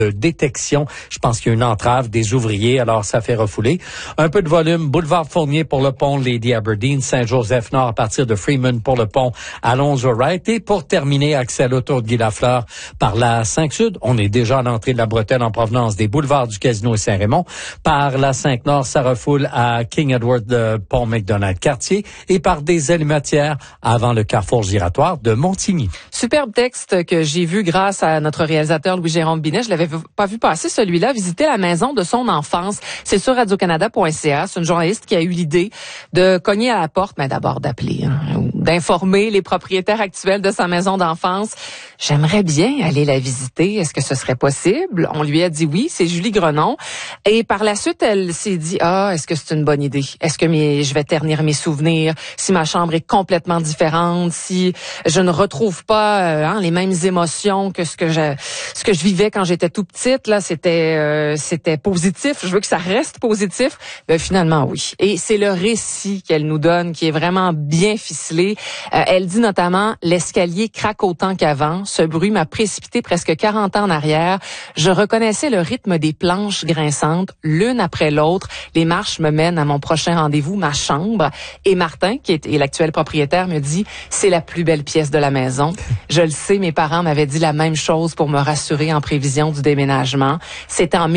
de détection. Je pense qu'il y a une entrave des ouvriers, alors ça fait refouler. Un peu de volume, boulevard Fournier pour le pont Lady Aberdeen, Saint-Joseph-Nord à partir de Freeman pour le pont Alonzo-Wright. Et pour terminer, accès à l'auto de Guy-Lafleur par la 5-Sud. On est déjà à l'entrée de la bretelle en provenance des boulevards du Casino et Saint-Raymond. Par la 5-Nord, ça refoule à King Edward, pont McDonald-Cartier. Et par des Alimatières avant le carrefour giratoire de Montigny. Superbe texte que j'ai vu grâce à notre réalisateur Louis-Jérôme Binet. Je l'avais pas vu passer celui-là. Visiter la maison de son enfance. C'est sur radiocanada.ca. C'est une journaliste qui a eu l'idée de cogner à la porte, mais d'abord d'appeler, d'informer les propriétaires actuels de sa maison d'enfance. J'aimerais bien aller la visiter. Est-ce que ce serait possible? On lui a dit oui. C'est Julie Grenon. Et par la suite, elle s'est dit, est-ce que c'est une bonne idée? Est-ce que je vais ternir mes souvenirs? Si ma chambre est complètement différente, si je ne retrouve pas les mêmes émotions que ce que je vivais quand j'étais tout petite, là, c'était positif. Je veux que ça reste positif. Ben finalement oui. Et c'est le récit qu'elle nous donne qui est vraiment bien ficelé. Elle dit notamment: l'escalier craque autant qu'avant. Ce bruit m'a précipité presque 40 ans en arrière. Je reconnaissais le rythme des planches grinçantes, l'une après l'autre. Les marches me mènent à mon prochain rendez-vous, ma chambre. Et Martin, qui est l'actuel propriétaire, me dit: c'est la plus belle pièce de la maison. Je le sais, mes parents m'avaient dit la même chose pour me rassurer en prévision du déménagement. C'était en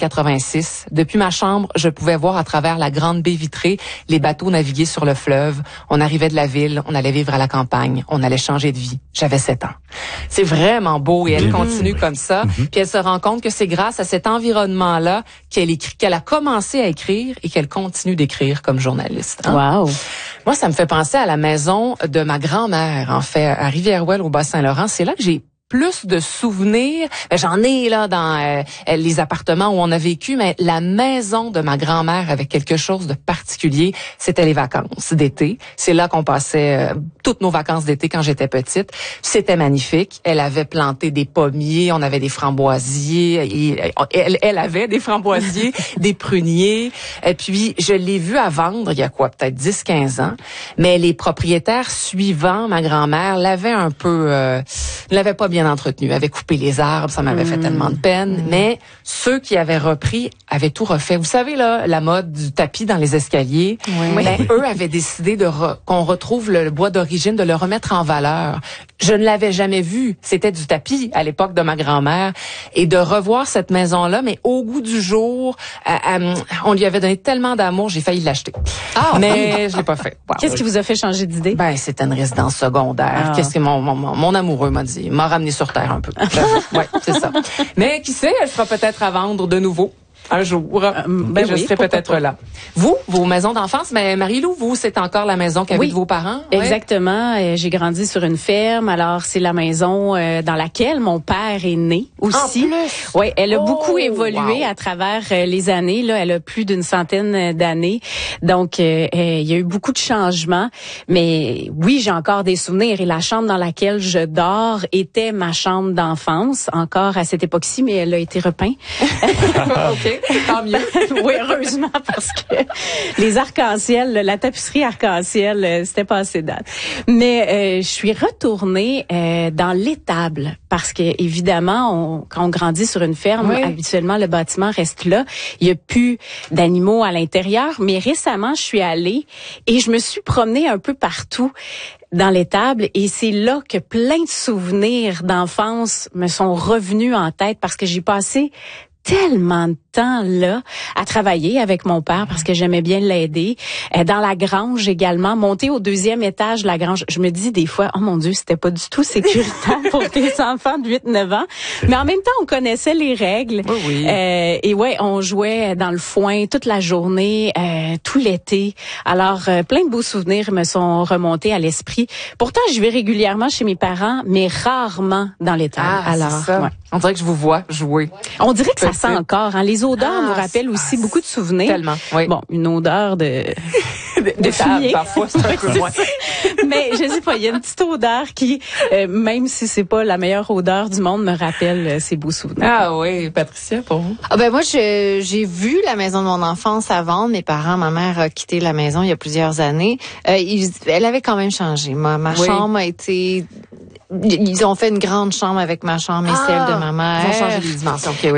1986. Depuis ma chambre, je pouvais voir à travers la grande baie vitrée les bateaux naviguer sur le fleuve. On arrivait de la ville, on allait vivre à la campagne, on allait changer de vie. J'avais 7 ans. C'est vraiment beau et elle continue comme ça. Puis elle se rend compte que c'est grâce à cet environnement-là qu'elle a commencé à écrire et qu'elle continue d'écrire comme journaliste. Wow. Moi, ça me fait penser à la maison de ma grand-mère, en fait, à Rivière-Ouelle, au Bas-Saint-Laurent. C'est là que j'ai plus de souvenirs. J'en ai là dans les appartements où on a vécu, mais la maison de ma grand-mère avait quelque chose de particulier. C'était les vacances d'été. C'est là qu'on passait toutes nos vacances d'été quand j'étais petite. C'était magnifique. Elle avait planté des pommiers, on avait des framboisiers. Elle avait des framboisiers, des pruniers. Et puis, je l'ai vue à vendre il y a peut-être 10-15 ans. Mais les propriétaires suivants, ma grand-mère, l'avaient un peu... l'avaient pas bien entretenu, avait coupé les arbres, ça m'avait fait tellement de peine, mais ceux qui avaient repris avaient tout refait. Vous savez là, la mode du tapis dans les escaliers, eux avaient décidé qu'on retrouve le bois d'origine, de le remettre en valeur. Je ne l'avais jamais vu, c'était du tapis à l'époque de ma grand-mère, et de revoir cette maison-là, mais au goût du jour, on lui avait donné tellement d'amour, j'ai failli l'acheter. Mais je l'ai pas fait. Wow. Qu'est-ce qui vous a fait changer d'idée? C'était une résidence secondaire. Qu'est-ce que mon amoureux m'a dit? M'a ramené sur terre un peu. Ouais, c'est ça. Mais qui sait, elle sera peut-être à vendre de nouveau. Un jour, je serai peut-être là. Vous, vos maisons d'enfance, mais Marie-Lou, vous, c'est encore la maison qu'habitent vos parents? Exactement. J'ai grandi sur une ferme, alors c'est la maison dans laquelle mon père est né aussi. Oui, elle a beaucoup évolué à travers les années. Là, elle a plus d'une centaine d'années. Donc, il y a eu beaucoup de changements. Mais oui, j'ai encore des souvenirs. Et la chambre dans laquelle je dors était ma chambre d'enfance, encore à cette époque-ci, mais elle a été repeinte. OK. Tant mieux. Oui, heureusement, parce que les arcs-en-ciel, la tapisserie arc-en-ciel, c'était pas assez date. Mais je suis retournée dans l'étable parce que évidemment, quand on grandit sur une ferme, habituellement le bâtiment reste là. Il y a plus d'animaux à l'intérieur, mais récemment, je suis allée et je me suis promenée un peu partout dans l'étable et c'est là que plein de souvenirs d'enfance me sont revenus en tête parce que j'ai passé tellement de temps là à travailler avec mon père parce que j'aimais bien l'aider. Dans la grange également, monter au 2e étage de la grange. Je me dis des fois, oh mon Dieu, c'était pas du tout sécuritaire pour des enfants de 8-9 ans. Mais en même temps, on connaissait les règles. Et on jouait dans le foin toute la journée, tout l'été. Alors, plein de beaux souvenirs me sont remontés à l'esprit. Pourtant, je vais régulièrement chez mes parents, mais rarement dans l'étable. Alors, on dirait que je vous vois jouer. On dirait que ça sent encore. Hein? Les odeurs nous rappellent aussi beaucoup de souvenirs. Tellement, oui. Bon, une odeur de table, parfois, c'est un peu moins. Mais je sais pas, il y a une petite odeur qui, même si c'est pas la meilleure odeur du monde, me rappelle ces beaux souvenirs. Ah oui, Patricia, pour vous? Moi, j'ai vu la maison de mon enfance à vendre. Mes parents, ma mère a quitté la maison il y a plusieurs années. Elle avait quand même changé. Ma chambre a été... Ils ont fait une grande chambre avec ma chambre et celle de ma mère. Ils ont changé les dimensions. Okay, oui.